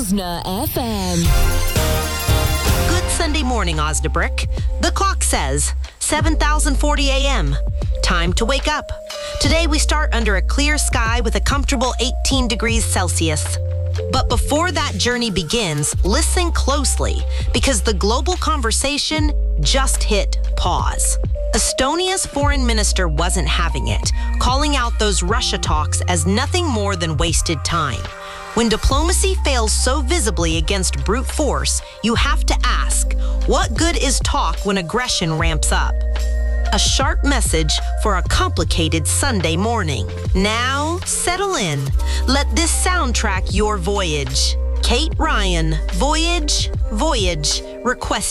Osna FM. Good Sunday morning, Osnabrück. The clock says 7,040 a.m. Time to wake up. Today we start under a clear sky with a comfortable 18 degrees Celsius. But before that journey begins, listen closely because the global conversation just hit pause. Estonia's foreign minister wasn't having it, calling out those Russia talks as nothing more than wasted time. When diplomacy fails so visibly against brute force, you have to ask, what good is talk when aggression ramps up? A sharp message for a complicated Sunday morning. Now, settle in. Let this soundtrack your voyage. Kate Ryan, Voyage, request.